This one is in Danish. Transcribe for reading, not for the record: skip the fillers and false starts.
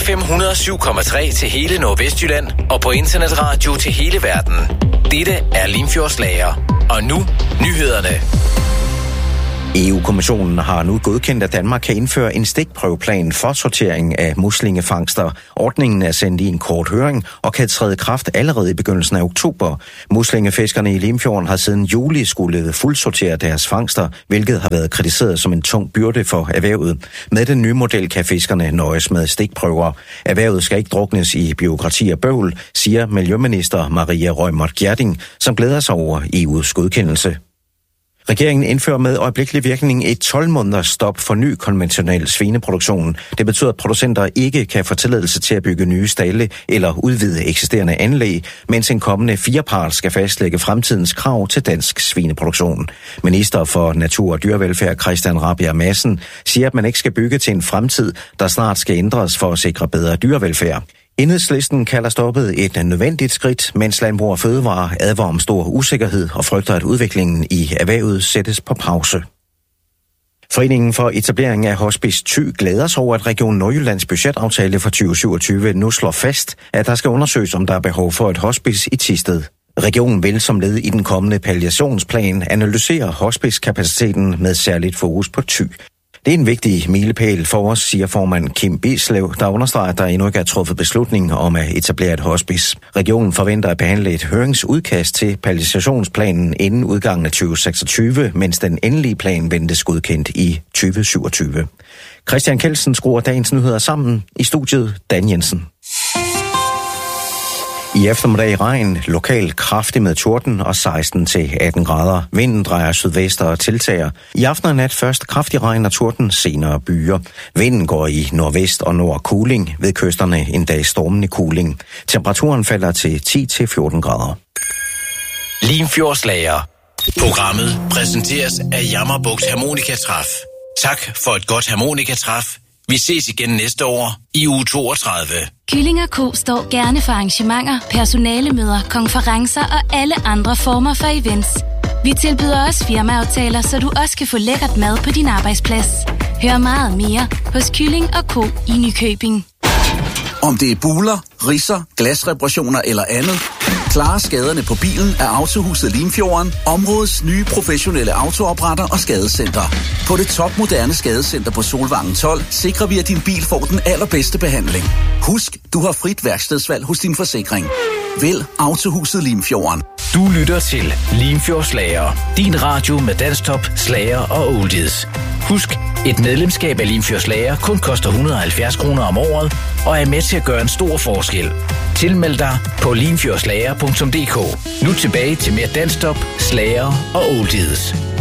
FM 107,3 til hele Nordvestjylland og på internetradio til hele verden. Dette er Limfjordslager. Og nu nyhederne. EU-kommissionen har nu godkendt, at Danmark kan indføre en stikprøveplan for sortering af muslingefangster. Ordningen er sendt i en kort høring og kan træde i kraft allerede i begyndelsen af oktober. Muslingefiskerne i Limfjorden har siden juli skulle fuldsortere deres fangster, hvilket har været kritiseret som en tung byrde for erhvervet. Med den nye model kan fiskerne nøjes med stikprøver. Erhvervet skal ikke druknes i bureaukrati og bøvl, siger Miljøminister Maria Reumert Gjerding, som glæder sig over EU's godkendelse. Regeringen indfører med øjeblikkelig virkning et 12-måneders stop for ny konventionel svineproduktion. Det betyder, at producenter ikke kan få tilladelse til at bygge nye stalde eller udvide eksisterende anlæg, mens en kommende firepart skal fastlægge fremtidens krav til dansk svineproduktion. Minister for Natur og Dyrevelfærd Christian Rabjerg Madsen siger, at man ikke skal bygge til en fremtid, der snart skal ændres for at sikre bedre dyrevelfærd. Enhedslisten kalder stoppet et nødvendigt skridt, mens Landbrug og Fødevare advarer om stor usikkerhed og frygter, at udviklingen i erhvervet sættes på pause. Foreningen for etablering af Hospice Thy glæder sig over, at Region Nordjyllands budgetaftale for 2027 nu slår fast, at der skal undersøges, om der er behov for et hospice i Thisted. Regionen vil som led i den kommende palliationsplan analysere hospicekapaciteten med særligt fokus på Thy. Det er en vigtig milepæl for os, siger formand Kim Bislev, der understreger, at der endnu ikke er truffet beslutning om at etablere et hospice. Regionen forventer at behandle et høringsudkast til palliationsplanen inden udgangen af 2026, mens den endelige plan ventes godkendt i 2027. Christian Kelsen skruer dagens nyheder sammen. I studiet Dan Jensen. I eftermiddag regn, lokalt kraftig med torden og 16-18 grader. Vinden drejer sydvest og tiltager. I aften og nat først kraftig regn og torden, senere byer. Vinden går i nordvest og nord kuling, ved kysterne en dag stormende kuling. Temperaturen falder til 10-14 grader. Limfjordslager. Programmet præsenteres af Jammerbugt Harmonikatræf. Tak for et godt harmonikatræf. Vi ses igen næste år i uge 32. Kylling & Co. står gerne for arrangementer, personalemøder, konferencer og alle andre former for events. Vi tilbyder også firmaaftaler, så du også kan få lækkert mad på din arbejdsplads. Hør meget mere hos Kylling & Co. i Nykøbing. Om det er buler, ridser, glasreparationer eller andet, klare skaderne på bilen er Autohuset Limfjorden, områdets nye professionelle autoopretter og skadescenter. På det topmoderne skadescenter på Solvangen 12 sikrer vi, at din bil får den allerbedste behandling. Husk, du har frit værkstedsvalg hos din forsikring. Vælg Autohuset Limfjorden. Du lytter til Limfjordslager. Din radio med danstop, slager og oldies. Husk, et medlemskab af Limfjordslager kun koster 170 kroner om året og er med til at gøre en stor forskel. Tilmeld dig på limfjordslager.dk. Nu tilbage til mere danstop, slager og oldies.